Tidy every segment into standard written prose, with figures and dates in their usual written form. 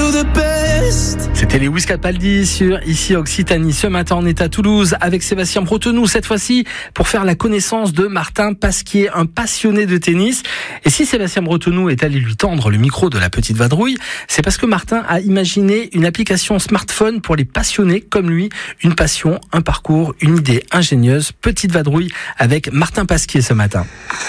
C'était les Wiz Capaldi sur Ici Occitanie. Ce matin, on est à Toulouse avec Sébastien Bretonnoux, cette fois-ci pour faire la connaissance de Martin Pasquier, un passionné de tennis. Et si Sébastien Bretonnoux est allé lui tendre le micro de la petite vadrouille, c'est parce que Martin a imaginé une application smartphone pour les passionnés comme lui. Une passion, un parcours, une idée ingénieuse. Petite vadrouille avec Martin Pasquier ce matin.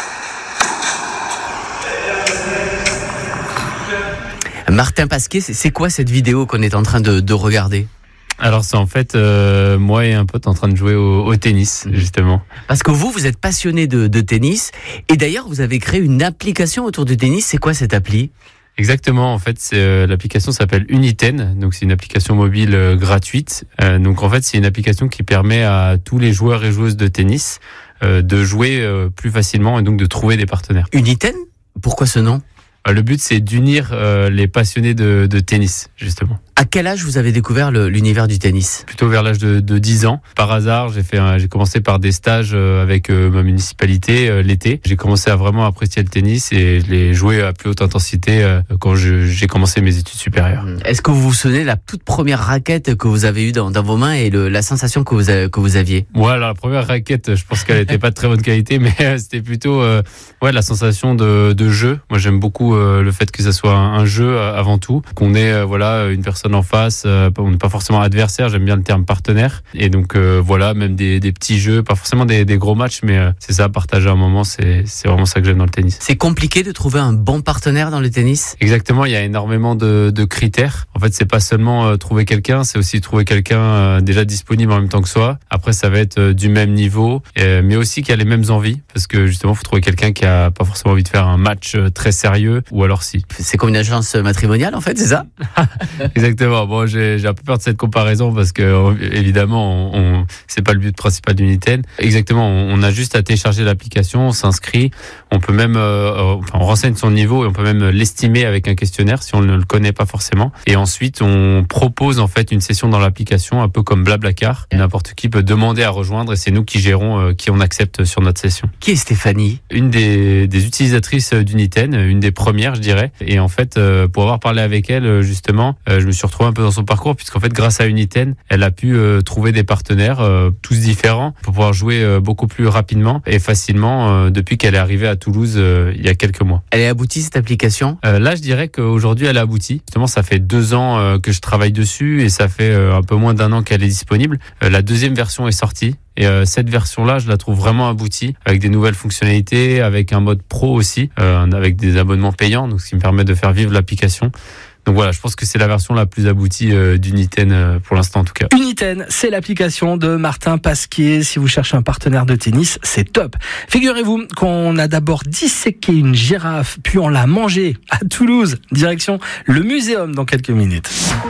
Martin Pasquier, c'est quoi cette vidéo qu'on est en train de regarder ? Alors c'est en fait moi et un pote en train de jouer au tennis, justement. Parce que vous êtes passionné de tennis, et d'ailleurs vous avez créé une application autour du tennis. C'est quoi cette appli ? Exactement, en fait l'application s'appelle Uniten, donc c'est une application mobile gratuite. Donc en fait c'est une application qui permet à tous les joueurs et joueuses de tennis de jouer plus facilement et donc de trouver des partenaires. Uniten ? Pourquoi ce nom ? Le but, c'est d'unir les passionnés de tennis, justement. À quel âge vous avez découvert l'univers du tennis ? Plutôt vers l'âge de 10 ans. Par hasard, j'ai commencé par des stages avec ma municipalité l'été. J'ai commencé à vraiment apprécier le tennis et je l'ai joué à plus haute intensité quand j'ai commencé mes études supérieures. Est-ce que vous vous souvenez de la toute première raquette que vous avez eue dans vos mains et la sensation que vous aviez ? Voilà, la première raquette, je pense qu'elle n'était pas de très bonne qualité, mais c'était plutôt la sensation de jeu. Moi, j'aime beaucoup le fait que ça soit un jeu avant tout, qu'on ait une personne en face, on n'est pas forcément adversaire, j'aime bien le terme partenaire, et donc même des petits jeux, pas forcément des gros matchs, mais c'est ça, partager un moment, c'est vraiment ça que j'aime dans le tennis. C'est compliqué de trouver un bon partenaire dans le tennis ? Exactement, il y a énormément de critères. En fait, c'est pas seulement trouver quelqu'un, c'est aussi trouver quelqu'un déjà disponible en même temps que soi. Après, ça va être du même niveau, mais aussi qui a les mêmes envies, parce que justement, il faut trouver quelqu'un qui a pas forcément envie de faire un match très sérieux, ou alors si. C'est comme une agence matrimoniale, en fait, c'est ça ? Exactement. Bon, j'ai un peu peur de cette comparaison parce que évidemment, c'est pas le but principal d'Uniten. Exactement. On a juste à télécharger l'application, on s'inscrit, on peut même, on renseigne son niveau et on peut même l'estimer avec un questionnaire si on ne le connaît pas forcément. Et ensuite, on propose en fait une session dans l'application, un peu comme Blablacar. N'importe qui peut demander à rejoindre et c'est nous qui gérons qui on accepte sur notre session. Qui est Stéphanie ? Une des utilisatrices d'Uniten, une des premières, je dirais. Et en fait, pour avoir parlé avec elle, justement, je me suis retrouvé un peu dans son parcours, puisqu'en fait, grâce à Uniten, elle a pu trouver des partenaires tous différents pour pouvoir jouer beaucoup plus rapidement et facilement depuis qu'elle est arrivée à Toulouse il y a quelques mois. Elle est aboutie, cette application ? Là, je dirais qu'aujourd'hui, elle est aboutie. Justement, ça fait 2 ans que je travaille dessus et ça fait un peu moins d'1 an qu'elle est disponible. La deuxième version est sortie. Et cette version-là, je la trouve vraiment aboutie, avec des nouvelles fonctionnalités, avec un mode pro aussi, avec des abonnements payants, donc ce qui me permet de faire vivre l'application. Donc voilà, je pense que c'est la version la plus aboutie d'Uniten pour l'instant en tout cas. Uniten, c'est l'application de Martin Pasquier. Si vous cherchez un partenaire de tennis, c'est top. Figurez-vous qu'on a d'abord disséqué une girafe, puis on l'a mangée à Toulouse, direction le muséum dans quelques minutes.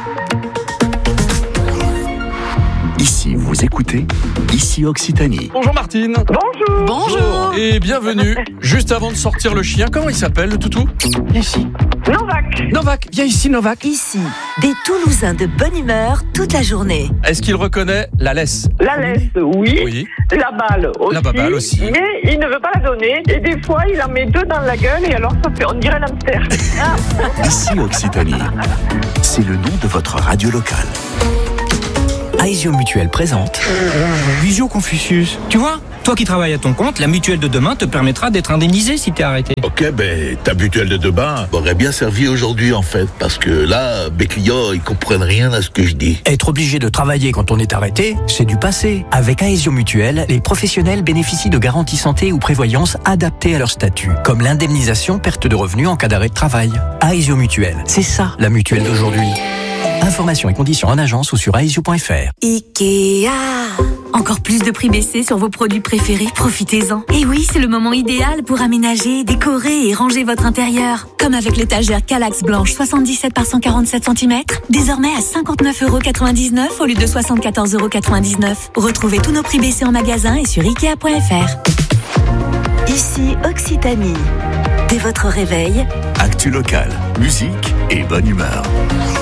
Ici, vous écoutez Ici Occitanie. Bonjour Martine. Bonjour. Et bienvenue. Juste avant de sortir le chien, comment il s'appelle le toutou ? Ici. Novak, viens ici Novak. Ici, des Toulousains de bonne humeur toute la journée. Est-ce qu'il reconnaît la laisse ? La laisse, oui. Oui. La balle aussi. La baballe aussi. Mais il ne veut pas la donner. Et des fois, il en met 2 dans la gueule et alors ça fait, on dirait l'hamster. Ici Occitanie. C'est le nom de votre radio locale. Aesio Mutuelle présente Visio Confucius. Tu vois, toi qui travailles à ton compte, la mutuelle de demain te permettra d'être indemnisé si t'es arrêté. Ok, ta mutuelle de demain m'aurait bien servi aujourd'hui en fait, parce que là, mes clients, ils comprennent rien à ce que je dis. Être obligé de travailler quand on est arrêté, c'est du passé. Avec Aesio Mutuelle, les professionnels bénéficient de garanties santé ou prévoyance adaptées à leur statut, comme l'indemnisation perte de revenus en cas d'arrêt de travail. Aesio Mutuelle, c'est ça la mutuelle d'aujourd'hui. Informations et conditions en agence ou sur aesio.fr. Ikea. Encore plus de prix baissés sur vos produits préférés, profitez-en. Et oui, c'est le moment idéal pour aménager, décorer et ranger votre intérieur. Comme avec l'étagère Kallax blanche 77 par 147 cm, désormais à 59,99€ au lieu de 74,99€. Retrouvez tous nos prix baissés en magasin et sur Ikea.fr. Ici Occitanie. Dès votre réveil, Actu locale, musique et bonne humeur.